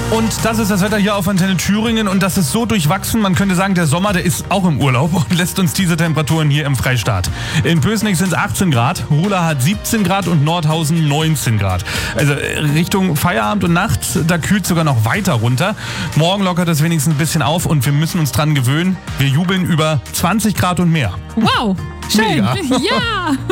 Und das ist das Wetter hier auf Antenne Thüringen und das ist so durchwachsen, man könnte sagen, der Sommer, der ist auch im Urlaub und lässt uns diese Temperaturen hier im Freistaat. In Pößnig sind es 18 Grad, Rula hat 17 Grad und Nordhausen 19 Grad. Also Richtung Feierabend und Nacht, da kühlt es sogar noch weiter runter. Morgen lockert es wenigstens ein bisschen auf und wir müssen uns dran gewöhnen. Wir jubeln über 20 Grad und mehr. Wow, schön. Mega. Ja.